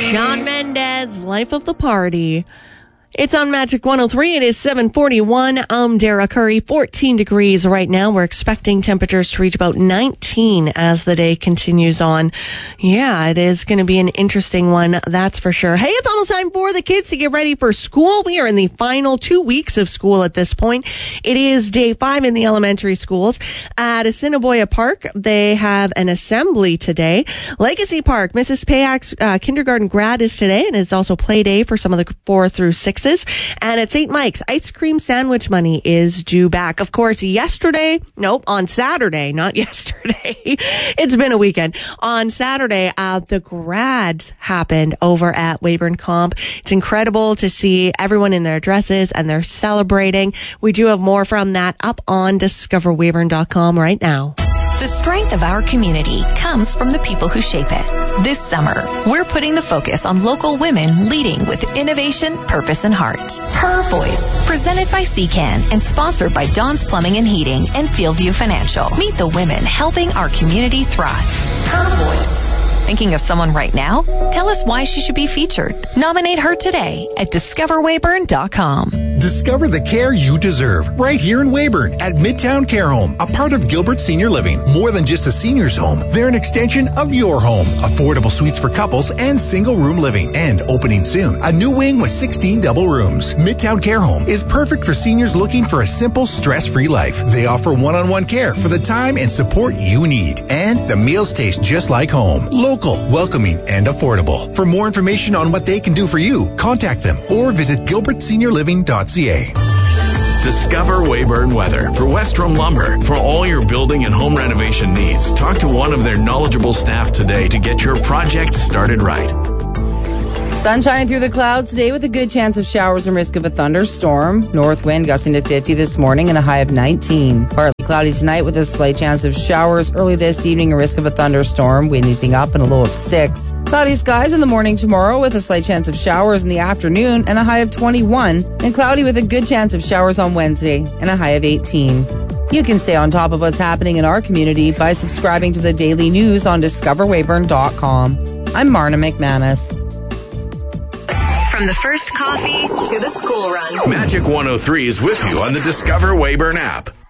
Shawn Mendes, Life of the Party. It's on Magic 103. It is 7:41. I'm Dara Curry. 14 degrees right now. We're expecting temperatures to reach about 19 as the day continues on. Yeah, it is going to be an interesting one, that's for sure. Hey, it's almost time for the kids to get ready for school. We are in the final 2 weeks of school at this point. It is day 5 in the elementary schools. At Assiniboia Park, they have an assembly today. Legacy Park, Mrs. Payak's kindergarten grad is today, and it's also play day for some of the 4 through 6. And at St. Mike's, ice cream sandwich money is due back. Of course, on Saturday, not yesterday. It's been a weekend. On Saturday, the grads happened over at Weyburn Comp. It's incredible to see everyone in their dresses and they're celebrating. We do have more from that up on discoverweyburn.com right now. The strength of our community comes from the people who shape it. This summer, we're putting the focus on local women leading with innovation, purpose, and heart. Her Voice, presented by CCAN and sponsored by Don's Plumbing and Heating and Fieldview Financial. Meet the women helping our community thrive. Her Voice. Thinking of someone right now? Tell us why she should be featured. Nominate her today at discoverweyburn.com. Discover the care you deserve right here in Weyburn at Midtown Care Home, a part of Gilbert Senior Living. More than just a senior's home, they're an extension of your home. Affordable suites for couples and single room living. And opening soon, a new wing with 16 double rooms. Midtown Care Home is perfect for seniors looking for a simple, stress-free life. They offer one-on-one care for the time and support you need. And the meals taste just like home. Local, welcoming, and affordable. For more information on what they can do for you, contact them or visit gilbertseniorliving.ca. Discover Weyburn Weather for Westrom Lumber. For all your building and home renovation needs, talk to one of their knowledgeable staff today to get your project started right. Sun shining through the clouds today with a good chance of showers and risk of a thunderstorm. North wind gusting to 50 this morning and a high of 19. Partly cloudy tonight with a slight chance of showers early this evening, a risk of a thunderstorm. Wind easing up and a low of 6. Cloudy skies in the morning tomorrow with a slight chance of showers in the afternoon and a high of 21. And cloudy with a good chance of showers on Wednesday and a high of 18. You can stay on top of what's happening in our community by subscribing to the daily news on discoverweyburn.com. I'm Marna McManus. From the first coffee to the school run. Magic 103 is with you on the Discover Weyburn app.